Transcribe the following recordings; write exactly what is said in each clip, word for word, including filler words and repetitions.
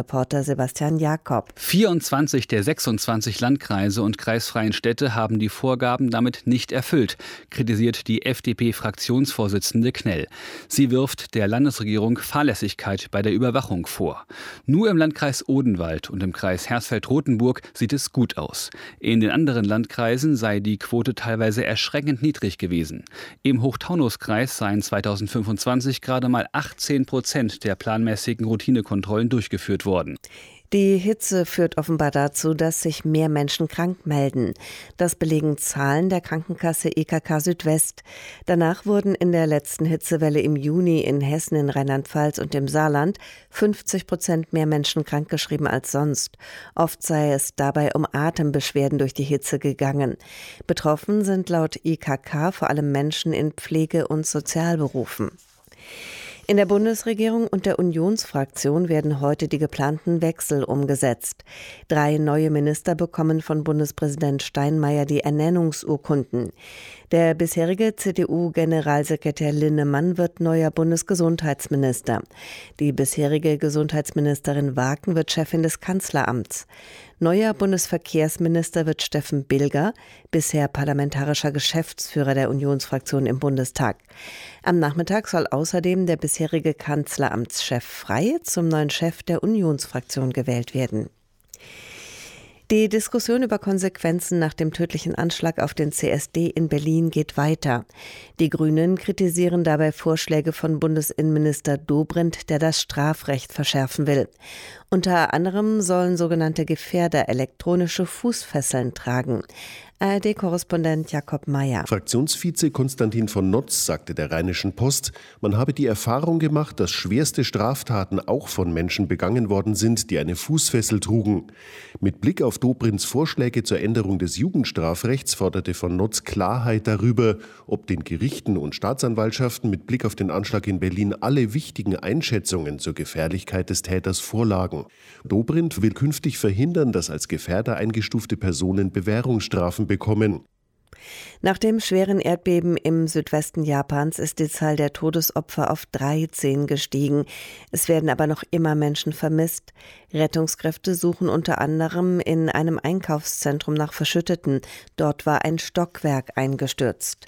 Reporter Sebastian Jakob. vierundzwanzig der sechsundzwanzig Landkreise und kreisfreien Städte haben die Vorgaben damit nicht erfüllt, kritisiert die F D P-Fraktionsvorsitzende Knell. Sie wirft der Landesregierung Fahrlässigkeit bei der Überwachung vor. Nur im Landkreis Odenwald und im Kreis Hersfeld-Rotenburg sieht es gut aus. In den anderen Landkreisen sei die Quote teilweise erschreckend niedrig gewesen. Im Hochtaunuskreis seien zweitausendfünfundzwanzig gerade mal achtzehn Prozent der planmäßigen Routinekontrollen durchgeführt worden. Die Hitze führt offenbar dazu, dass sich mehr Menschen krank melden. Das belegen Zahlen der Krankenkasse E K K Südwest. Danach wurden in der letzten Hitzewelle im Juni in Hessen, in Rheinland-Pfalz und im Saarland fünfzig Prozent mehr Menschen krankgeschrieben als sonst. Oft sei es dabei um Atembeschwerden durch die Hitze gegangen. Betroffen sind laut E K K vor allem Menschen in Pflege- und Sozialberufen. In der Bundesregierung und der Unionsfraktion werden heute die geplanten Wechsel umgesetzt. Drei neue Minister bekommen von Bundespräsident Steinmeier die Ernennungsurkunden. Der bisherige C D U-Generalsekretär Linnemann wird neuer Bundesgesundheitsminister. Die bisherige Gesundheitsministerin Waken wird Chefin des Kanzleramts. Neuer Bundesverkehrsminister wird Steffen Bilger, bisher parlamentarischer Geschäftsführer der Unionsfraktion im Bundestag. Am Nachmittag soll außerdem der bisherige Kanzleramtschef Frey zum neuen Chef der Unionsfraktion gewählt werden. Die Diskussion über Konsequenzen nach dem tödlichen Anschlag auf den C S D in Berlin geht weiter. Die Grünen kritisieren dabei Vorschläge von Bundesinnenminister Dobrindt, der das Strafrecht verschärfen will. Unter anderem sollen sogenannte Gefährder elektronische Fußfesseln tragen. A R D-Korrespondent Jakob Mayer. Fraktionsvize Konstantin von Notz sagte der Rheinischen Post, man habe die Erfahrung gemacht, dass schwerste Straftaten auch von Menschen begangen worden sind, die eine Fußfessel trugen. Mit Blick auf Dobrindts Vorschläge zur Änderung des Jugendstrafrechts forderte von Notz Klarheit darüber, ob den Gerichten und Staatsanwaltschaften mit Blick auf den Anschlag in Berlin alle wichtigen Einschätzungen zur Gefährlichkeit des Täters vorlagen. Dobrindt will künftig verhindern, dass als Gefährder eingestufte Personen Bewährungsstrafen bekommen. Nach dem schweren Erdbeben im Südwesten Japans ist die Zahl der Todesopfer auf dreizehn gestiegen. Es werden aber noch immer Menschen vermisst. Rettungskräfte suchen unter anderem in einem Einkaufszentrum nach Verschütteten. Dort war ein Stockwerk eingestürzt.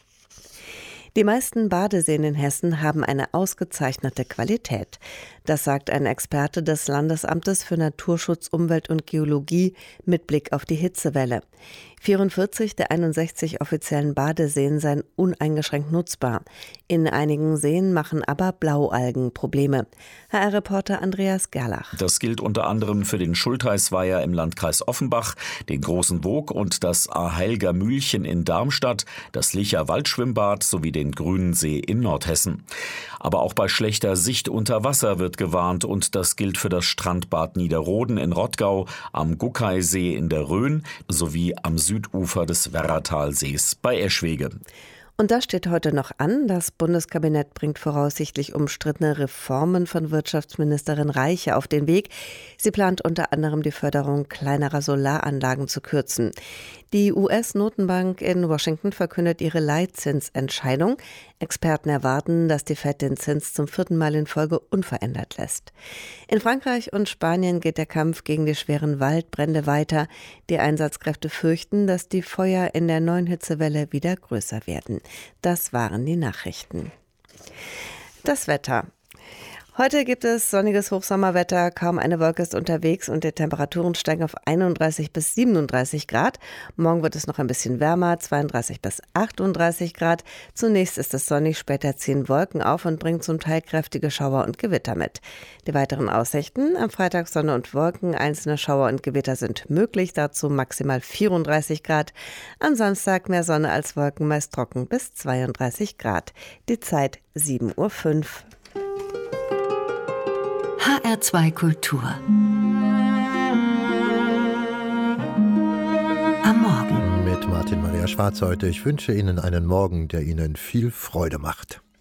Die meisten Badeseen in Hessen haben eine ausgezeichnete Qualität. Das sagt ein Experte des Landesamtes für Naturschutz, Umwelt und Geologie mit Blick auf die Hitzewelle. vierundvierzig der einundsechzig offiziellen Badeseen seien uneingeschränkt nutzbar. In einigen Seen machen aber Blaualgen Probleme. H R-Reporter Andreas Gerlach. Das gilt unter anderem für den Schultheißweiher im Landkreis Offenbach, den Großen Woog und das Aheilger Mühlchen in Darmstadt, das Licher Waldschwimmbad sowie den Grünen See in Nordhessen. Aber auch bei schlechter Sicht unter Wasser wird gewarnt und das gilt für das Strandbad Niederroden in Rottgau, am Guckaisee in der Rhön sowie am Südufer des Werratalsees bei Eschwege. Und das steht heute noch an. Das Bundeskabinett bringt voraussichtlich umstrittene Reformen von Wirtschaftsministerin Reiche auf den Weg. Sie plant unter anderem die Förderung kleinerer Solaranlagen zu kürzen. Die U S-Notenbank in Washington verkündet ihre Leitzinsentscheidung. Experten erwarten, dass die Fed den Zins zum vierten Mal in Folge unverändert lässt. In Frankreich und Spanien geht der Kampf gegen die schweren Waldbrände weiter. Die Einsatzkräfte fürchten, dass die Feuer in der neuen Hitzewelle wieder größer werden. Das waren die Nachrichten. Das Wetter. Heute gibt es sonniges Hochsommerwetter, kaum eine Wolke ist unterwegs und die Temperaturen steigen auf einunddreißig bis siebenunddreißig Grad. Morgen wird es noch ein bisschen wärmer, zweiunddreißig bis achtunddreißig Grad. Zunächst ist es sonnig, später ziehen Wolken auf und bringen zum Teil kräftige Schauer und Gewitter mit. Die weiteren Aussichten: am Freitag Sonne und Wolken, einzelne Schauer und Gewitter sind möglich, dazu maximal vierunddreißig Grad. Am Samstag mehr Sonne als Wolken, meist trocken bis zweiunddreißig Grad. Die Zeit sieben Uhr fünf. H R zwei Kultur. Am Morgen. Mit Martin Maria Schwarz heute. Ich wünsche Ihnen einen Morgen, der Ihnen viel Freude macht.